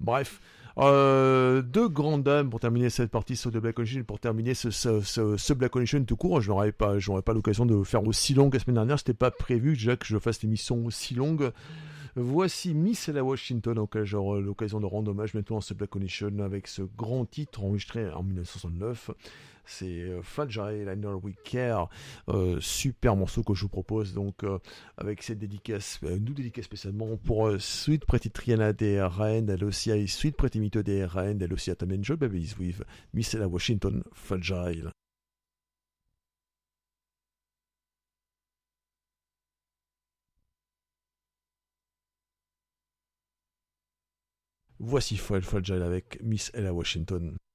Bref, deux grandes dames pour terminer cette partie sur The Black Connection, pour terminer ce Black Connection tout court. Je n'aurais pas l'occasion de faire aussi long que la semaine dernière. C'était pas prévu déjà que je fasse l'émission aussi longue. Voici Miss Ella Washington, auquel j'aurai l'occasion de rendre hommage maintenant à ce Black Connection avec ce grand titre enregistré en 1969. C'est Fragile Liner We Care, super morceau que je vous propose donc avec cette dédicace, nous dédicace spécialement pour Sweet Pretty Triana DRN, elle aussi a Sweet Pretty Mito DRN, elle aussi a Tom Angel Babies with Miss Ella Washington, Fragile. Voici Fragile avec Miss Ella Washington.